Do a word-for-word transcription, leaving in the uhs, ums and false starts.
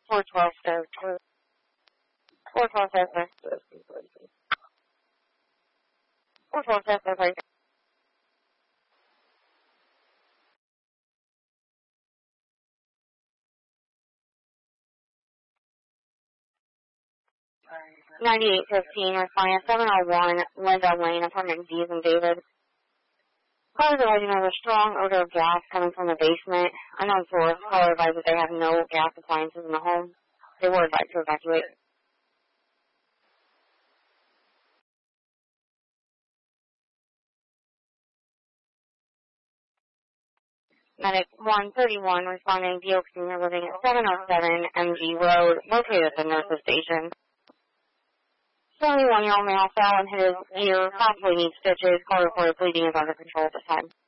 four twelve, sir. four twelve, sir. four twelve, sir. Sorry. ninety-eight fifteen, responding at seven oh one, Linda Lane, apartment D in David. Callers already know there's strong odor of gas coming from the basement. Unknown source. Caller advised that they have no gas appliances in the home. They were advised to evacuate. Medic one thirty-one, responding to Oak Senior living at seven oh seven M G Road, located at the nurse's station. seventy-one-year-old male fell and hit his ear, possibly needs stitches. Call reported bleeding is under control at this time.